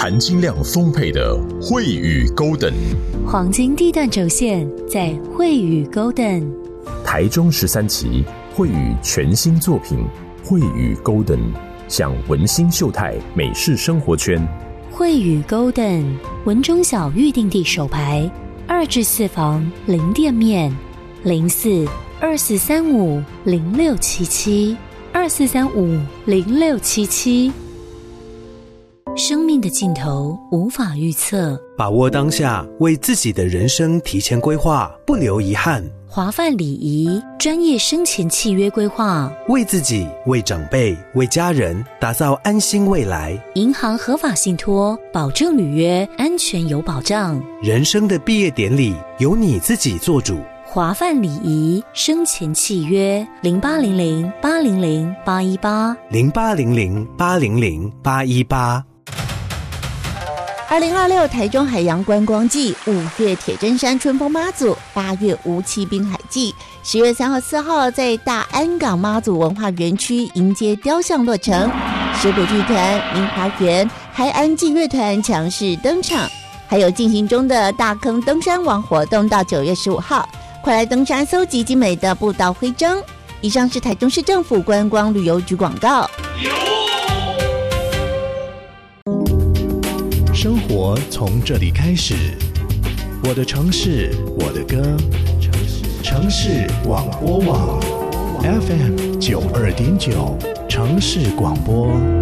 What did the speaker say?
含金量丰沛的惠宇 Golden， 黄金地段轴线在惠宇 Golden。 台中13期惠宇全新作品惠宇 Golden， 向文心秀泰美式生活圈。 惠宇 Golden 文中小预定地首排，2至4房零店面，0424350677，24350677。生命的尽头无法预测， 把握当下，为自己的人生提前规划，不留遗憾。 华范礼仪专业生前契约规划， 为自己、为长辈、为家人打造安心未来。 银行合法信托，保证履约，安全有保障。 人生的毕业典礼由你自己做主。 华范礼仪生前契约 0800800818，0800800818。 2026台中海洋观光季，5月铁砧山春风妈祖，8月无期滨海季，10月3号、4号在大安港妈祖文化园区迎接雕像落成，石鼓剧团、明华园、海安祭乐团强势登场，还有进行中的大坑登山王活动到9月15号，快来登山搜集精美的步道徽章。以上是台中市政府观光旅游局广告。 生活从这里开始，我的城市，我的歌，城市广播网 FM92.9，城市广播。